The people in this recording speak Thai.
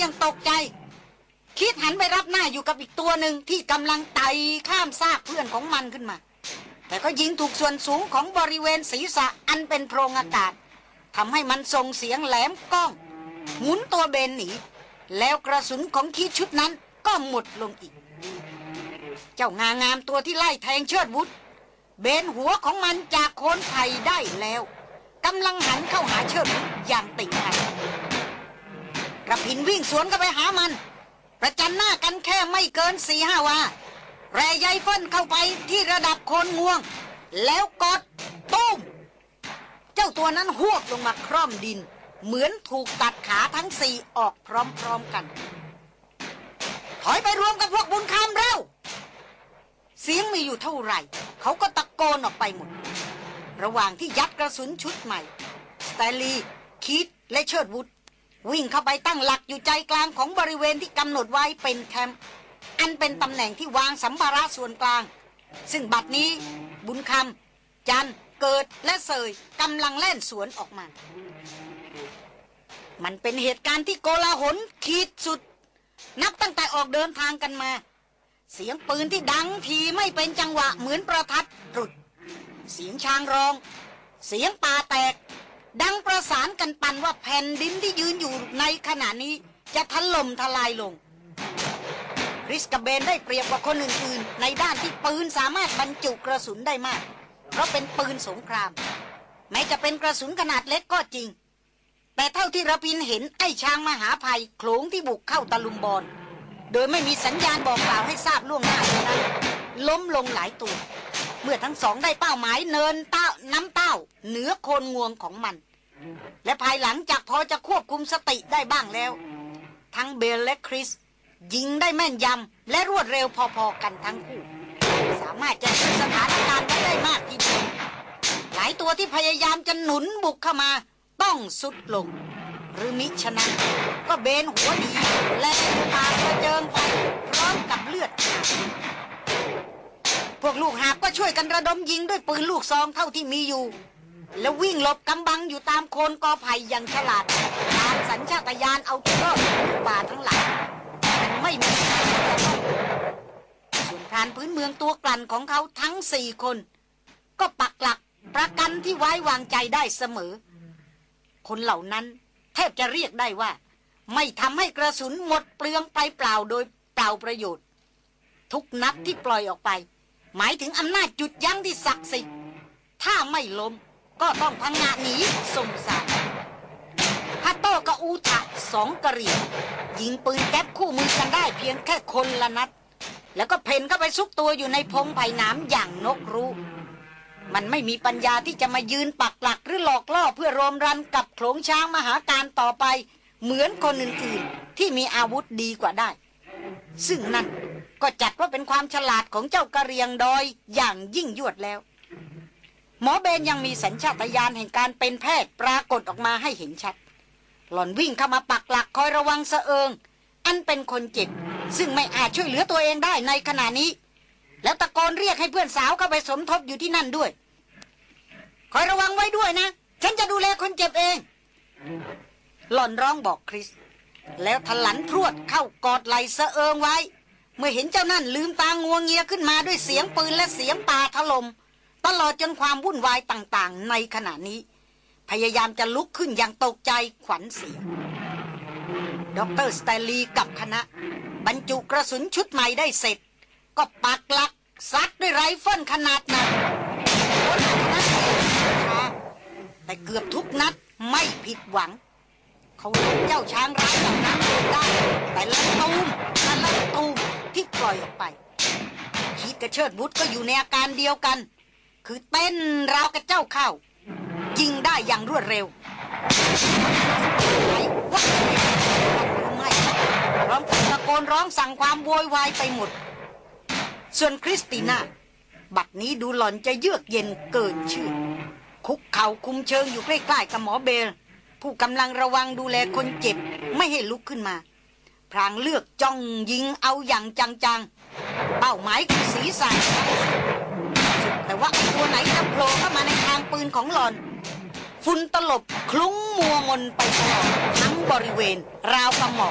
อย่างตกใจคิดหันไปรับหน้าอยู่กับอีกตัวหนึ่งที่กำลังไต่ข้ามซากเพื่อนของมันขึ้นมาแต่ก็ยิงถูกส่วนสูงของบริเวณศีรษะอันเป็นโพรงอากาศทำให้มันส่งเสียงแหลมก้องหมุนตัวเบนหนีแล้วกระสุนของคิดชุดนั้นก็หมดลงอีกเจ้างางามตัวที่ไล่แทงเชิดวุฒเบนหัวของมันจากโคนไผ่ได้แล้วกำลังหันเข้าหาเชิดวุฒอย่างติดขัดกระพินวิ่งสวนเข้าไปหามันประจันหน้ากันแค่ไม่เกิน 4-5 วาแร่ใยเฟิ่นเข้าไปที่ระดับโคนงวงแล้วกดตุ้มเจ้าตัวนั้นหวบลงมาคร่อมดินเหมือนถูกตัดขาทั้ง4ออกพร้อมๆกันถอยไปรวมกับพวกบุญคำเร็วเสียงมีอยู่เท่าไหร่เขาก็ตะโกนออกไปหมดระหว่างที่ยัดกระสุนชุดใหม่สแตลลีคิดและเชิดวุฒวิ่งเข้าไปตั้งหลักอยู่ใจกลางของบริเวณที่กำหนดไว้เป็นแคมป์อันเป็นตำแหน่งที่วางสัมภาระส่วนกลางซึ่งบัดนี้บุญคำจันเกิดและเสยกำลังเล่นสวนออกมามันเป็นเหตุการณ์ที่โกลาหลขีดสุดนับตั้งแต่ออกเดินทางกันมาเสียงปืนที่ดังทีไม่เป็นจังหวะเหมือนประทัดตรุดเสียงช้างร้องเสียงป่าแตกดังประสานกันปันว่าแผ่นดินที่ยืนอยู่ในขณะนี้จะถล่มทลายลงคริสกับเบนได้เปรียบกว่าคนอื่นๆในด้านที่ปืนสามารถบรรจุกระสุนได้มากเพราะเป็นปืนสงครามแม้จะเป็นกระสุนขนาดเล็กก็จริงแต่เท่าที่ระพินเห็นไอ้ช้างมหาภัยโขลงที่บุกเข้าตะลุมบอลโดยไม่มีสัญญาณบอกกล่าวให้ทราบล่วงหน้าเท่านั้นล้มลงหลายตัวเมื่อทั้งสองได้เป้าหมายเนินเต้าน้ำเต้าเหนือโคนงวงของมันและภายหลังจากพอจะควบคุมสติได้บ้างแล้วทั้งเบลและคริสยิงได้แม่นยำและรวดเร็วพอๆกันทั้งคู่สามารถจะช่วยสถานการณ์ไว้ได้มากทีเดียวหลายตัวที่พยายามจะหนุนบุกเข้ามาต้องสุดลงหรือมิฉะนั้นก็เบนหัวหนีและปากกระเจิงไปพร้อมกับเลือดพวกลูกหาบก็ช่วยกันระดมยิงด้วยปืนลูกซองเท่าที่มีอยู่แล้ววิ่งหลบกำบังอยู่ตามโคนกอไผ่อย่างฉลาดตามสัญชาตญาณเอาตัวรอดป่าทั้งหลายไม่มีส่วนพรานพื้นเมืองตัวกลั่นของเขาทั้ง4 คนก็ปักหลักประกันที่ไว้วางใจได้เสมอคนเหล่านั้นแทบจะเรียกได้ว่าไม่ทำให้กระสุนหมดเปลืองไปเปล่าโดยเปล่าประโยชน์ทุกนัดที่ปล่อยออกไปหมายถึงอำนาจจุดยั้งที่ศักดิ์สิทธิ์ถ้าไม่ล้มก็ต้องพังงะหนีส่งสารฮัตโต้กับอูทะ2 กะเหรี่ยงยิงปืนแก๊ปคู่มือกันได้เพียงแค่คนละนัดแล้วก็เพ่นเข้าไปซุกตัวอยู่ในพงไผ่หนามอย่างนกรู้มันไม่มีปัญญาที่จะมายืนปักหลักหรือหลอกล่อเพื่อโรมรันกับโขลงช้างมหาการต่อไปเหมือนคนอื่นๆที่มีอาวุธดีกว่าได้ซึ่งนั่นก็จัดว่าเป็นความฉลาดของเจ้ากะเหรี่ยงดอยอย่างยิ่งยวดแล้วหมอเบนยังมีสัญชาตญาณแห่งการเป็นแพทย์ปรากฏออกมาให้เห็นชัดหล่อนวิ่งเข้ามาปักหลักคอยระวังสะเอิงอันเป็นคนเจ็บซึ่งไม่อาจช่วยเหลือตัวเองได้ในขณะนี้แล้วตะโกนเรียกให้เพื่อนสาวเข้าไปสมทบอยู่ที่นั่นด้วยคอยระวังไว้ด้วยนะฉันจะดูแลคนเจ็บเองหล่อนร้องบอกคริสแล้วทะลันพรวดเข้ากอดไหล่สะเอิงไว้เมื่อเห็นเจ้านั่นลืมตางัวเงียขึ้นมาด้วยเสียงปืนและเสียงป่าถล่มตลอดจนความวุ่นวายต่างๆในขณะนี้พยายามจะลุกขึ้นอย่างตกใจขวัญเสียดร.สแตลลีกับคณะบรรจุกระสุนชุดใหม่ได้เสร็จก็ปักหลักซัดด้วยไรเฟิลขนาดหนักแต่เกือบทุกนัดไม่ผิดหวังเขาลงเจ้าช้างร้ายแบบนั้นได้แต่ละตูมที่ปล่อยออกไปคิดกระเชิดวุฒก็อยู่ในอาการเดียวกันคือเต้นราวกับเจ้าเข้ายิงได้อย่างรวดเร็วไม่พร้อมกับตะโกนร้องสั่งความโวยวายไปหมดส่วนคริสติน่าบัดนี้ดูหล่อนจะเยือกเย็นเกินชื่อคุกเข่าคุมเชิงอยู่ใกล้ๆกับหมอเบลผู้กำลังระวังดูแลคนเจ็บไม่ให้ลุกขึ้นมาพรางเลือกจ้องยิงเอาอย่างจังๆเป้าหมายคือศีรษะแต่ว่าตัวไหนจะโผล่เข้ามาในทางปืนของหล่อนฝุ่นตลบคลุ้งมัวมนไปตลอดทั้งบริเวณราวกับหมอก